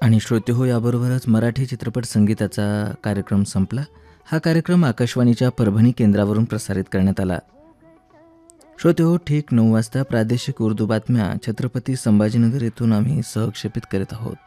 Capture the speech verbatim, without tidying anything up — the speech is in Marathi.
आणि श्रोतेहो, याबरोबरच मराठी चित्रपट संगीताचा कार्यक्रम संपला. हा कार्यक्रम आकाशवाणीच्या परभणी केंद्रावरून प्रसारित करण्यात आला. श्रोतेहो, ठीक नऊ वाजता प्रादेशिक उर्दू बातम्या छत्रपती संभाजीनगर येथून आम्ही सहक्षेपित करीत आहोत.